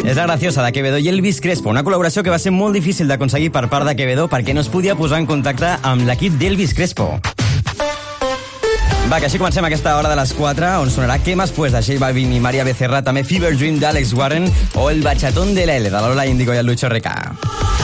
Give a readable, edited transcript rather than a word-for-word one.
És la graciosa de Quevedo i Elvis Crespo, una col·laboració que va ser molt difícil d'aconseguir per part de Quevedo perquè no es podia posar en contacte amb l'equip d'Elvis Crespo. Va, que així comencem aquesta hora de les 4, on sonarà Què más pues de J Balvin i María Becerra, també Fever Dream d'Alex Warren o El bachatón de la L de Lola Índigo i el Lucho RK.